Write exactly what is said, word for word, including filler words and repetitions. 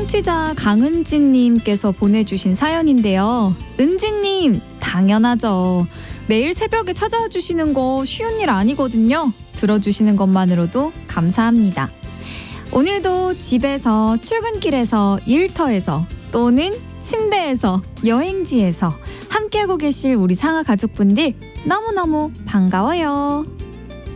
청취자 강은지님께서 보내주신 사연인데요. 은지님, 당연하죠. 매일 새벽에 찾아와 주시는 거 쉬운 일 아니거든요. 들어주시는 것만으로도 감사합니다. 오늘도 집에서, 출근길에서, 일터에서, 또는 침대에서, 여행지에서 함께하고 계실 우리 상아 가족분들 너무너무 반가워요.